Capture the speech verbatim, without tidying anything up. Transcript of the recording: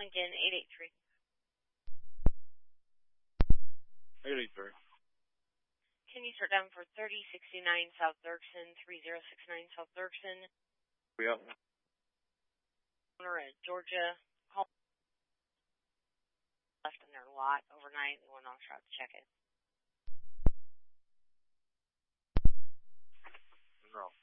Lincoln, eight eight three. eight eight three. Can you start down for thirty sixty-nine South Dirksen, three zero six nine South Dirksen? Yep. Owner at Georgia. Call left in their lot overnight and went off out to check it. No.